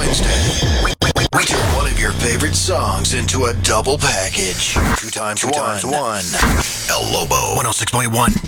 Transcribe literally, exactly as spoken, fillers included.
Wednesday. We, we, we turn one of your favorite songs into a double package. Two times Two one. Times one. El Lobo, one oh six point one.